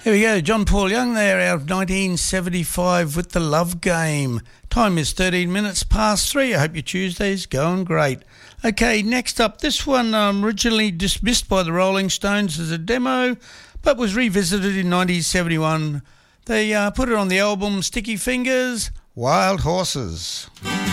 Here we go, John Paul Young there out of 1975 with The Love Game. Time is 13 minutes past 3. I hope your Tuesday's going great. Okay, next up, this one originally dismissed by the Rolling Stones as a demo, but was revisited in 1971. They put it on the album Sticky Fingers, Wild Horses.